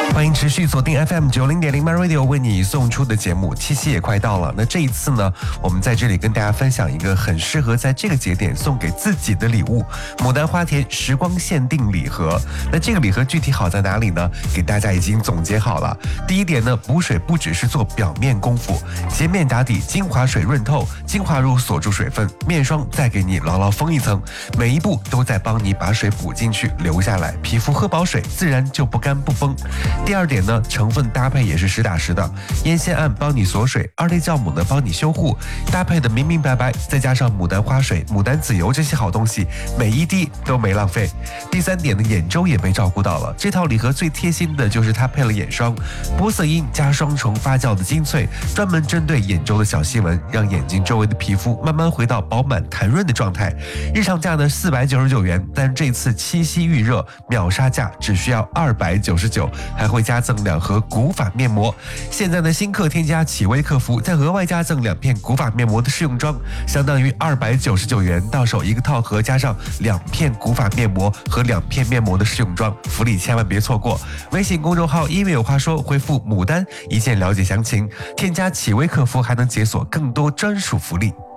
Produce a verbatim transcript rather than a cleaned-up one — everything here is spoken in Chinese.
欢迎持续锁定 F M 九零点零 My Radio 为你送出的节目，七夕也快到了。那这一次呢，我们在这里跟大家分享一个很适合在这个节点送给自己的礼物——牡丹花田时光限定礼盒。那这个礼盒具体好在哪里呢？给大家已经总结好了。第一点呢，补水不只是做表面功夫，洁面打底，精华水润透，精华乳锁住水分，面霜再给你牢牢封一层，每一步都在帮你把水补进去留下来，皮肤喝饱水自然就不干不崩。第二点呢，成分搭配也是实打实的，烟酰胺帮你锁水，二类酵母呢帮你修护，搭配的明明白白，再加上牡丹花水、牡丹籽油这些好东西，每一滴都没浪费。第三点呢，眼周也被照顾到了，这套礼盒最贴心的就是它配了眼霜，玻色因加双重发酵的精粹，专门针对眼周的小细纹，让眼睛周围的皮肤慢慢回到饱满弹润的状态。日常价呢四百九十九元，但这次七夕预热秒杀价只需要二百九十九，还会加赠两盒古法面膜。现在呢，新客添加启微客服，再额外加赠两片古法面膜的试用装，相当于二百九十九元到手一个套盒，加上两片古法面膜和两片面膜的试用装，福利千万别错过。微信公众号因为有话说，回复牡丹一键了解详情，添加启微客服还能解锁更多专属福利。